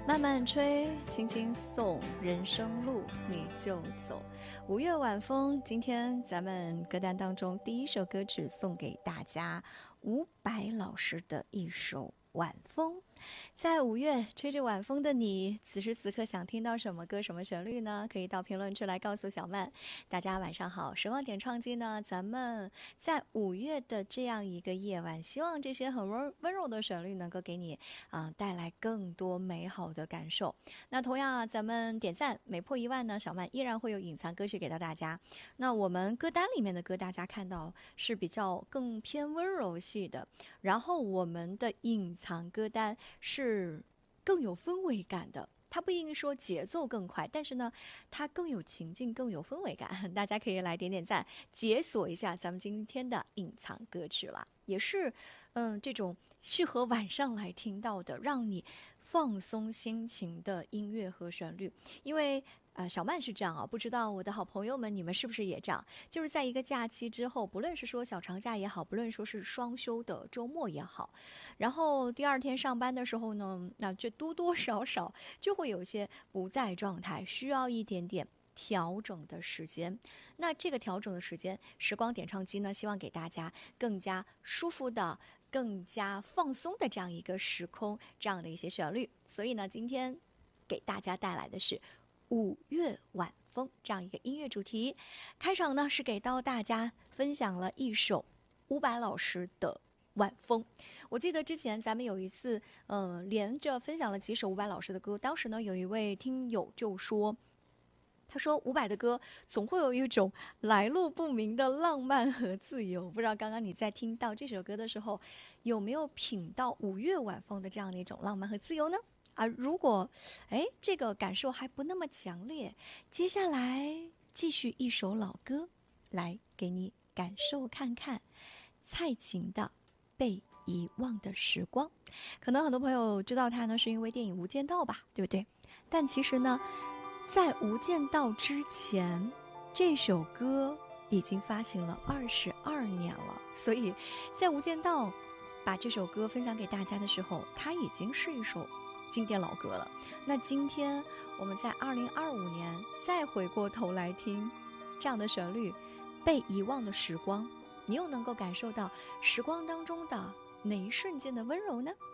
慢慢吹，轻轻送，人生路你就走。五月晚风，今天咱们歌单当中第一首歌曲送给大家，伍佰老师的一首《晚风》。在五月吹着晚风的你，此时此刻想听到什么歌、什么旋律呢？可以到评论区来告诉小曼。大家晚上好，时光点唱机呢，咱们在五月的这样一个夜晚，希望这些很温柔的旋律能够给你带来更多美好的感受。那同样啊，咱们点赞每破1万呢，小曼依然会有隐藏歌曲给到大家。那我们歌单里面的歌，大家看到是比较更偏温柔系的，然后我们的隐藏歌单是更有氛围感的。它不一定说节奏更快，但是呢，它更有情境，更有氛围感。大家可以来点点赞，解锁一下咱们今天的隐藏歌曲了，也是这种适合晚上来听到的，让你放松心情的音乐和旋律。因为小曼是这样啊，不知道我的好朋友们你们是不是也这样？就是在一个假期之后，不论是说小长假也好，不论说是双休的周末也好，然后第二天上班的时候呢，那这多多少少就会有些不在状态，需要一点点调整的时间。那这个调整的时间，时光点唱机呢，希望给大家更加舒服的、更加放松的这样一个时空，这样的一些旋律。所以呢，今天给大家带来的是五月晚风这样一个音乐主题。开场呢是给到大家分享了一首伍佰老师的晚风。我记得之前咱们有一次连着分享了几首伍佰老师的歌，当时呢有一位听友就说，他说伍佰的歌总会有一种来路不明的浪漫和自由。不知道刚刚你在听到这首歌的时候，有没有品到五月晚风的这样的一种浪漫和自由呢？如果这个感受还不那么强烈，接下来继续一首老歌来给你感受看看，蔡琴的《被遗忘的时光》。可能很多朋友知道它呢是因为电影《无间道》吧，对不对？但其实呢，在《无间道》之前，这首歌已经发行了22年了，所以在《无间道》把这首歌分享给大家的时候，它已经是一首经典老歌了。那今天我们在2025年再回过头来听这样的旋律，被遗忘的时光，你又能够感受到时光当中的哪一瞬间的温柔呢？